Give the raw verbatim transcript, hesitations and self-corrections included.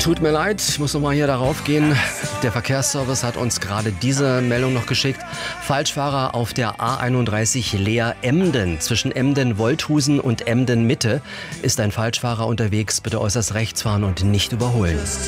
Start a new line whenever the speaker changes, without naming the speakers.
tut mir leid, ich muss nochmal hier darauf gehen. Der Verkehrsservice hat uns gerade diese Meldung noch geschickt. Falschfahrer auf der A einunddreißig Leer-Emden. Zwischen Emden-Wolthusen und Emden-Mitte ist ein Falschfahrer unterwegs. Bitte äußerst rechts fahren und nicht überholen.